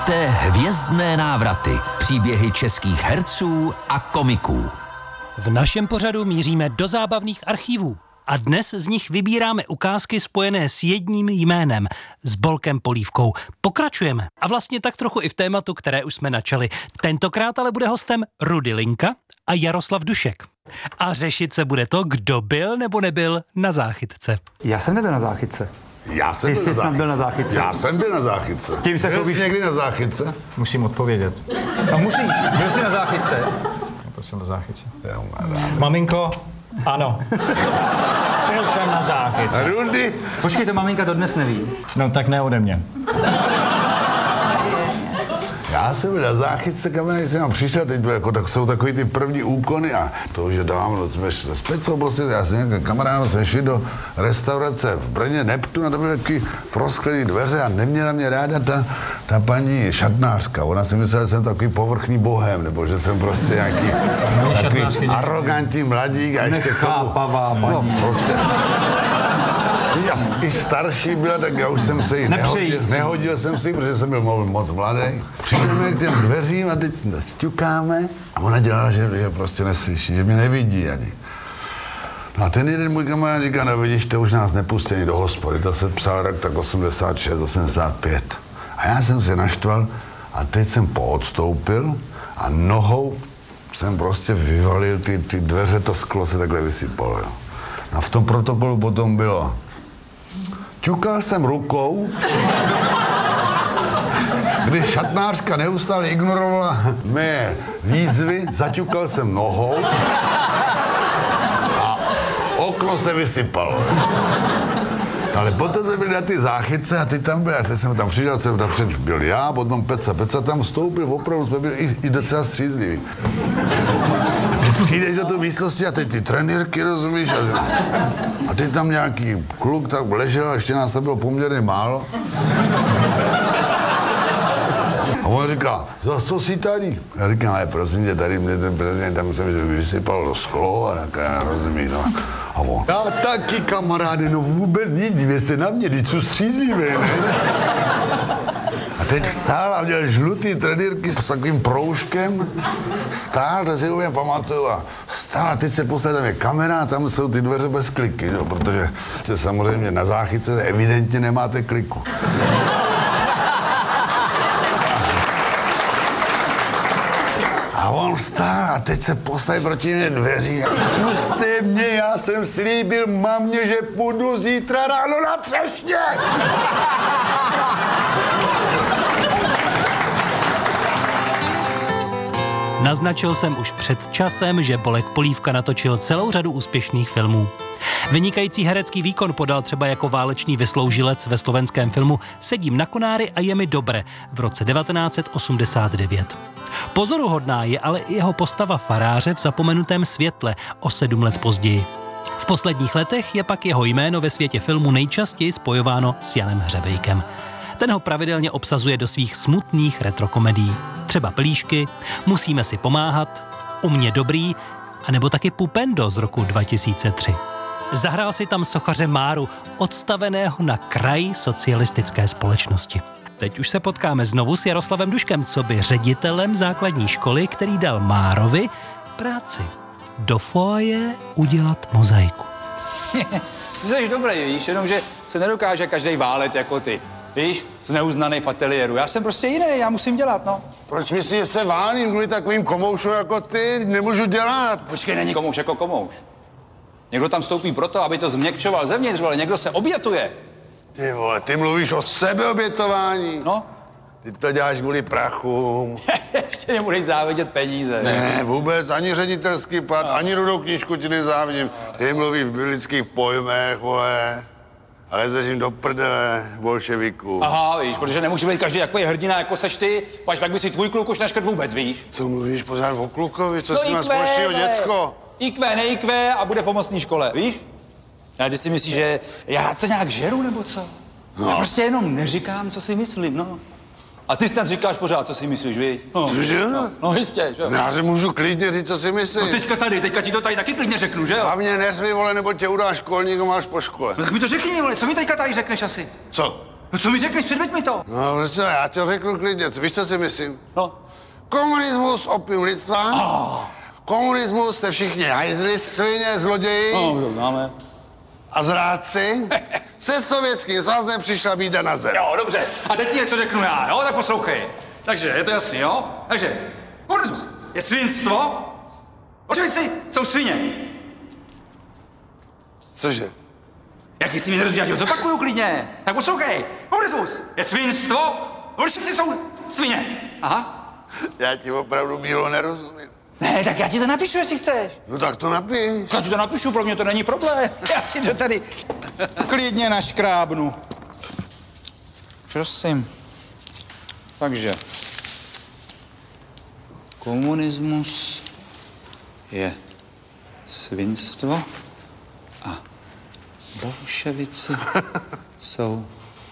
Hvězdné návraty, příběhy českých herců a komiků. V našem pořadu míříme do zábavných archívů a dnes z nich vybíráme ukázky spojené s jedním jménem, s Bolkem Polívkou. Pokračujeme a vlastně tak trochu i v tématu, které už jsme načali. Tentokrát ale bude hostem Rudy Linka a Jaroslav Dušek. A řešit se bude to, kdo byl nebo nebyl na záchytce. Já jsem nebyl na záchytce. Ty jsi snad byl na záchytce. Já jsem byl na záchytce. Tím se byl jsi někdy na záchytce? Musím odpovědět. No musíš. Byl jsi na záchytce? Byl jsem na záchytce. Maminko? Ano. Byl jsem na záchytce. Rudy? Počkejte, maminka to dnes neví. No tak ne ode mě. Já jsem byl na záchytce, kamarád, jsem tam přišel, teď byl, jako, tak jsou takový ty první úkony a to, že dávám, jsme šli specou, prostě, já jsem nějaký kamarád, jsme šli do restaurace v Brně Neptun a to byly takový prosklený dveře a neměla mě ráda ta paní šatnářka. Ona si myslela, že jsem takový povrchní bohem, nebo že jsem prostě nějaký takový arrogantní mladík a ještě nechápavá paní. No prostě. I starší byla, tak já už jsem se jí nehodil jsem si, protože jsem byl moc mladý. Přijdeme k těm dveřím a teď ťukáme a ona dělala, že prostě neslyší, že mě nevidí ani. No a ten jeden můj kamarád říká, no vidíš, to už nás nepustí ani do hospody, to se psal rok tak 86, 85. A já jsem se naštval a teď jsem poodstoupil a nohou jsem prostě vyvalil ty dveře, to sklo se takhle vysypalo. Jo. A v tom protokolu potom bylo: ťukal jsem rukou, když šatnářka neustále ignorovala mé výzvy, zaťukal jsem nohou a okno se vysypalo. Ale potom jsme byli na ty záchytce a ty tam byli, a teď jsem tam přišel, jsem tam byl já, potom Peca tam vstoupil, opravdu jsme byli i docela střízliví. Přijdeš do té místnosti a teď ty trenérky, rozumíš? A teď tam nějaký kluk tak ležel, ještě nás tam bylo poměrně málo. A on říká, za co jsi tady? Já říkám, ale prosím tě, tady mě ten prezident tam jsem vysypal do sklo a tak já rozumím, no. A on, já taky, kamaráde, no vůbec nic, dívej se na mě, teď jsou střízlivé, ne? A teď stál a měl žlutý trenýrky s takovým proužkem, stál, to si úplně pamatuju, a stál a teď se postavil, tam je kamera a tam jsou ty dveře bez kliky, jo, protože to samozřejmě na záchytce evidentně nemáte kliku. A on stál a teď se postaví proti mě dveří. Puste mě, já jsem slíbil mamě, že půjdu zítra ráno na třešně. Naznačil jsem už před časem, že Bolek Polívka natočil celou řadu úspěšných filmů. Vynikající herecký výkon podal třeba jako válečný vysloužilec ve slovenském filmu Sedím na konári a je mi dobré v roce 1989. Pozoruhodná je ale i jeho postava faráře v Zapomenutém světle o 7 let později. V posledních letech je pak jeho jméno ve světě filmu nejčastěji spojováno s Janem Hřebejkem. Ten ho pravidelně obsazuje do svých smutných retrokomedií. Třeba Plíšky, Musíme si pomáhat, U mě dobrý, anebo taky Pupendo z roku 2003. Zahrál si tam sochaře Máru, odstaveného na kraji socialistické společnosti. Teď už se potkáme znovu s Jaroslavem Duškem, coby ředitelem základní školy, který dal Márovi práci do foaje udělat mozaiku. Ty jsi dobrý, víš, jenomže se nedokáže každej válet jako ty. Víš, zneuznaný v ateliéru. Já jsem prostě jiný, já musím dělat, no. Proč myslíš, že se válím kvůli takovým komoušům jako ty? Nemůžu dělat. Počkej, není komouš jako komouš. Někdo tam vstoupí proto, aby to změkčoval zevnitř, ale někdo se obětuje. Ty vole, ty mluvíš o sebeobětování. No. Ty to děláš kvůli prachům. Ještě nebudeš závidět peníze. Ne, vůbec, ani ředitelský plat, ani Rudou knížku ti nezávidím. Ty mluví v biblických pojmech, vole. Ale lezeš jim do prdele bolševiků. Aha, víš, protože nemůže být každý takový hrdina, jako seš ty, pak by si tvůj kluk už neškrt vůbec, víš? Co mluvíš pořád o klukovi, co si má společného děcko? IQ, ne IQ a bude v pomocné škole, víš? A ty si myslíš, že já to nějak žeru, nebo co? No. Já prostě jenom neříkám, co si myslím, no. A ty snad říkáš pořád, co si myslíš, víš? No. Cože? No jistě, že jo? Já že můžu klidně říct, co si myslím. No teďka ti to tady taky klidně řeknu, že jo? Hlavně neřvi, vole, nebo tě udá školník a máš po škole. No tak mi to řekni, vole, co mi teďka tady řekneš asi? Co? No co mi řekneš, předveď mi to. No, prostě já ti řeknu klidně, víš, co si myslím? No. Komunismus, opium lidstva. Komunismus, jste všichni hajzli, svině, zloději No, známe. a zrádci. Se Sovětským svazem přišla bída na zem. Jo, dobře. A teď ti něco řeknu já, jo? Tak poslouchej. Takže, je to jasný, jo? Takže, komunismus je svinstvo, bolševici jsou svině. Cože? Jak jsi mi nerozuměl, já ti ho zopakuju klidně. Tak poslouchej, komunismus je svinstvo, bolševici jsou svině. Aha. Já ti opravdu, Mílo, nerozumím. Ne, tak já ti to napíšu, jestli chceš. No tak to napiš. Já ti to napíšu, pro mě to není problém. Já ti to tady klidně naškrábnu. Prosím. Takže. Komunismus je svinstvo a bolševici jsou